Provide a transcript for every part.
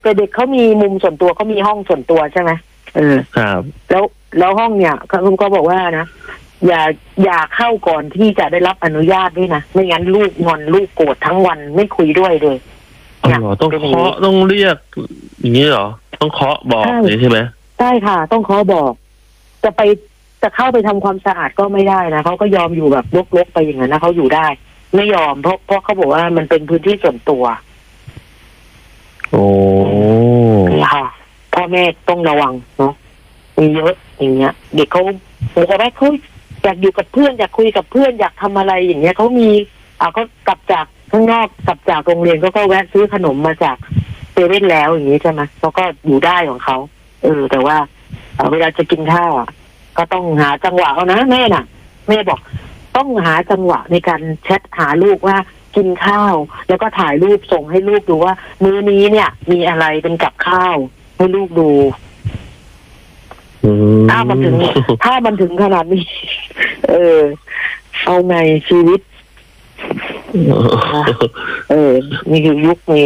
แต่เด็กเขามีมุมส่วนตัวเขามีห้องส่วนตัวใช่ไหมครับแล้วห้องเนี่ยคุณก็บอกว่านะอย่าเข้าก่อนที่จะได้รับอนุญาตด้วยนะไม่งั้นลูกงอนลูกโกรธทั้งวันไม่คุยด้วยเลยต้องเคาะต้องเรียกอย่างนี้เหรอต้องเคาะบอกใช่ไหมใช่ค่ะต้องเคาะบอกจะเข้าไปทำความสะอาดก็ไม่ได้นะเขาก็ยอมอยู่แบบลกๆไปอย่างนั้นนะเขาอยู่ได้ไม่ยอมเพราะเขาบอกว่ามันเป็นพื้นที่ส่วนตัวโอ้ค่ะพ่อแม่ต้องระวังเนาะมีเยอะอย่างเงี้ยเด็กเขาบอกว่าเขาอยากอยู่กับเพื่อนอยากคุยกับเพื่อนอยากทำอะไรอย่างเงี้ยเขามีเขากลับจากข้างนอกกลับจากโรงเรียนก็แวะซื้อขนมมาจากเซเว่นแล้วอย่างนี้ใช่ไหมเขาก็อยู่ได้ของเขาแต่ว่าเวลาจะกินข้าวก็ต้องหาจังหวะเอานะแม่บอกต้องหาจังหวะในการแชทหาลูกว่ากินข้าวแล้วก็ถ่ายรูปส่งให้ลูกดูว่ามื้อนี้เนี่ยมีอะไรเป็นกับข้าวให้ลูกดูถ้ามันถึงขนาดนี้เอาไงชีวิตนี่คือยุคนี้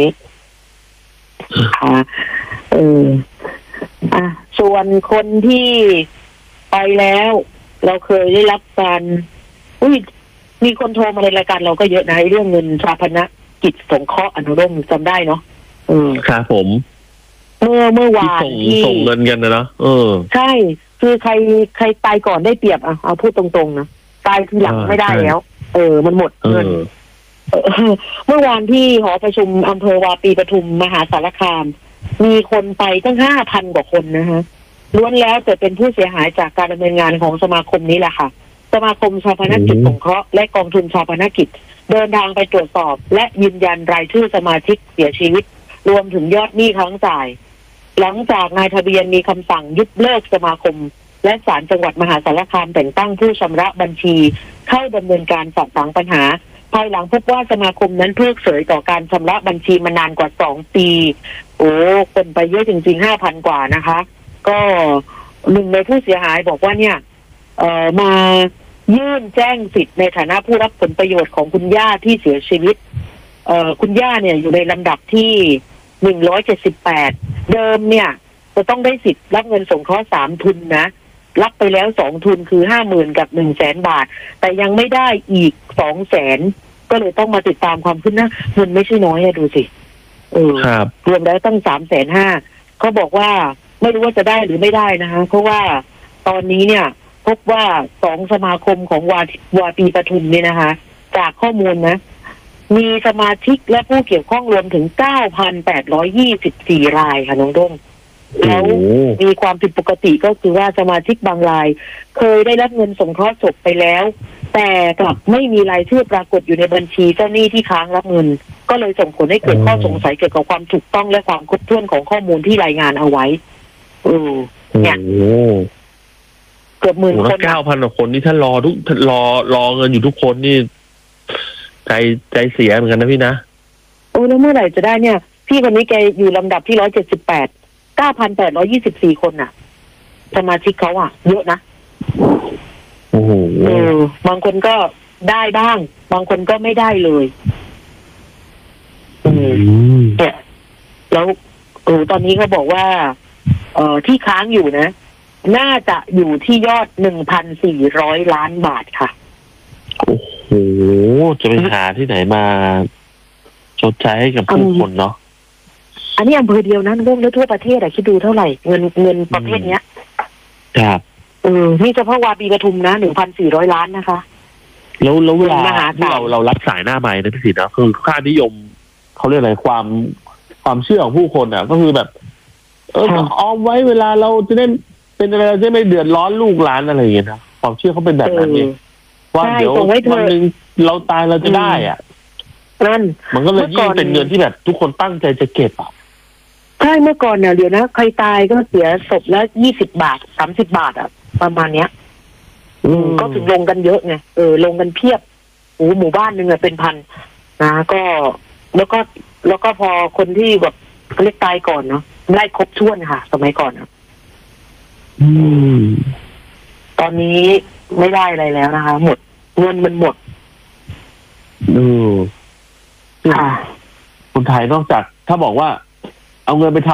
ส่วนคนที่ไปแล้วเราเคยได้รับการมีคนโทรมาในรายการเราก็เยอะนะเรื่องเงินชาปนกิจสงเคราะห์อนุรักษ์จำได้เนาะครับผมเมื่อวานที่ส่งเงินกันนะเนาะใช่คือใครตายก่อนได้เปรียบเอาพูดตรงๆนะตายทีหลังไม่ได้แล้วมันหมดเงินเมื่อวานที่หอประชุมอำเภอวาปีปทุมมหาสารคามมีคนไปตั้ง 5,000 กว่าคนนะฮะล้วนแล้วแต่เป็นผู้เสียหายจากการดำเนินงานของสมาคมนี้แหละค่ะสมาคมชาปนกิจสงเคราะห์และกองทุนชาปนกิจเดินทางไปตรวจสอบและยืนยันรายชื่อสมาชิกเสียชีวิตรวมถึงยอดหนี้ค้างจ่ายหลังจากนายทะเบียนมีคำสั่งยุบเลิกสมาคมและศาลจังหวัดมหาสารคามแต่งตั้งผู้ชำระบัญชีเข้าดำเนินการสอบสวนปัญหาภายหลังพบว่าสมาคมนั้นเพิกเฉยต่อการชำระบัญชีมานานกว่า2 ปีคนไปเยอะจริงๆ 5,000 กว่านะคะก็หนึ่งในผู้เสียหายบอกว่าเนี่ยมายื่นแจ้งสิทธิ์ในฐานะผู้รับผลประโยชน์ของคุณย่าที่เสียชีวิตคุณย่าเนี่ยอยู่ในลำดับที่178เดิมเนี่ยจะต้องได้สิทธิ์รับเงินสงเคราะห์3 ทุนนะรับไปแล้ว2 ทุนคือ 50,000 กับ 100,000 บาทแต่ยังไม่ได้อีก 200,000 ก็เลยต้องมาติดตามความขึ้นหน้าเงินไม่ใช่น้อยดูสิครับรวมแล้วตั้ง 350,000เขาบอกว่าไม่รู้ว่าจะได้หรือไม่ได้นะคะเพราะว่าตอนนี้เนี่ยพบว่า2 สมาคมของวาปีปทุมเนี่ยนะคะจากข้อมูลนะมีสมาชิกและผู้เกี่ยวข้องรวมถึง 9,824 รายค่ะน้องด้งแล้วมีความผิดปกติก็คือว่าสมาชิกบางรายเคยได้รับเงินสงเคราะห์ศพไปแล้วแต่กลับไม่มีรายชื่อปรากฏอยู่ในบัญชีเจ้าหนี้ที่ค้างรับเงินก็เลยส่งผลให้เกิดข้อสงสัยเกี่ยวกับความถูกต้องและความครบถ้วนของข้อมูลที่รายงานเอาไว้เนี่ยเกือบ10,000 คน 9,000 กว่าคนนี่ถ้ารอเงินอยู่ทุกคนนี่ใจเสียเหมือนกันนะพี่นะแล้วเมื่อไหร่จะได้เนี่ยพี่คนนี้แกอยู่ลำดับที่178 9,824 คนน่ะสมาชิกเขาเยอะนะบางคนก็ได้บ้างบางคนก็ไม่ได้เลยเนี่ยแล้วตอนนี้เขาบอกว่าที่ค้างอยู่นะน่าจะอยู่ที่ยอด 1,400 ล้านบาทค่ะโอ้โหจะไปหาที่ไหนมาชดใช้ให้กับผู้คนเนาะอันนี้อำเภอเดียวนะร่วมแล้วทั่วประเทศคิดดูเท่าไหร่เงินประเภทเนี้ยครับนี่เฉพาะวาปีปทุมนะ 1,400 ล้านนะคะแล้วเวลาที่เรารับสายหน้าไมค์นะพี่ศิษย์นะคือค่านิยมเขาเรียกอะไรความเชื่อของผู้คนก็คือแบบออมไว้เวลาเราจะได้เป็นอะไรจะไม่เดือดร้อนลูกหลานอะไรอย่างเงี้ยนะความเชื่อเขาเป็นแบบนั้นเองว่าเดี๋ยววันนึงเราตายเราจะได้นั่นมันก็เลยยิ่งเป็นเงินที่แบบทุกคนตั้งใจจะเก็บใช่เมื่อก่อนเนี่ยเดี๋ยวนะใครตายก็เสียศพละ20 บาท30 บาทประมาณเนี้ยก็ถึงลงกันเยอะไงลงกันเพียบหมู่บ้านนึงเป็นพันนะก็แล้วก็พอคนที่แบบเรียกตายก่อนเนาะได้ครบถ้วนค่ะสมัยก่อนตอนนี้ไม่ได้อะไรแล้วนะคะหมดเงินมันหมดคนไทยนอกจากถ้าบอกว่าเอาเงินไปทำ